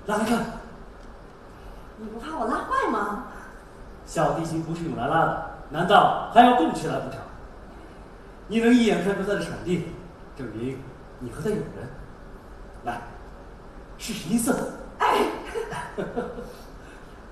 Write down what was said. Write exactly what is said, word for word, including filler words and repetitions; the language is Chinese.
拉拉看。 你不怕我拉坏吗？ 小提琴不是用来拉的，难道还要供起来不成？你能一眼看出它的产地，证明你和它有缘。来，试试音色。 哎。